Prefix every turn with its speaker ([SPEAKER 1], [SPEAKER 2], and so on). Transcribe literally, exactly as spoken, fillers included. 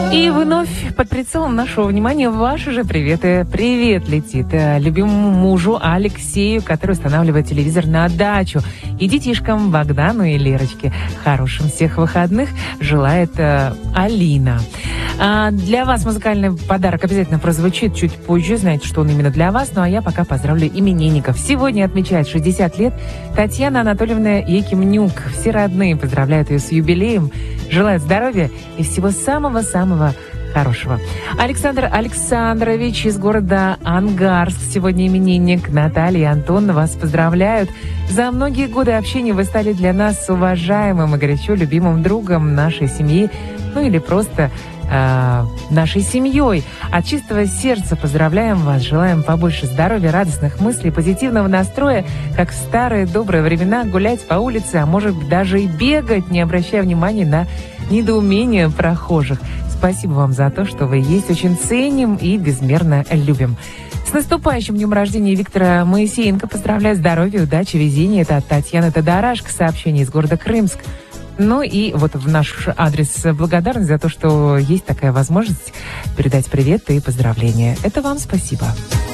[SPEAKER 1] И вновь под прицелом нашего внимания ваши же приветы. Привет летит э, любимому мужу Алексею, который устанавливает телевизор на дачу. И детишкам Богдану и Лерочке. Хорошим всех выходных желает э, Алина. А для вас музыкальный подарок обязательно прозвучит чуть позже. Знаете, что он именно для вас. Ну а я пока поздравлю именинников. Сегодня отмечает шестьдесят лет Татьяна Анатольевна Якимнюк. Все родные поздравляют ее с юбилеем. Желают здоровья и всего самого-самого хорошего. Александр Александрович из города Ангарск. Сегодня именинник. Наталья и Антон вас поздравляют. За многие годы общения вы стали для нас уважаемым и горячо любимым другом нашей семьи. Ну или просто э, нашей семьей. От чистого сердца поздравляем вас. Желаем побольше здоровья, радостных мыслей, позитивного настроя, как в старые добрые времена, гулять по улице, а может быть даже и бегать, не обращая внимания на недоумение прохожих. Спасибо вам за то, что вы есть, очень ценим и безмерно любим. С наступающим днем рождения Виктора Моисеенко. Поздравляю, здоровья, удачи, везения. Это от Татьяны Тодорашко, сообщение из города Крымск. Ну и вот в наш адрес благодарность за то, что есть такая возможность передать привет и поздравления. Это вам спасибо.